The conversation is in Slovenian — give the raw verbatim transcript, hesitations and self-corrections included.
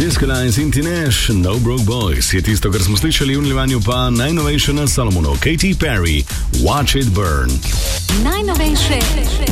Disco Lines in Tineš, No Broke Boys je tisto, kar smo slišali v nadaljevanju, pa najnovejše na Solomonov, Katy Perry, Watch It Burn. Najnovejše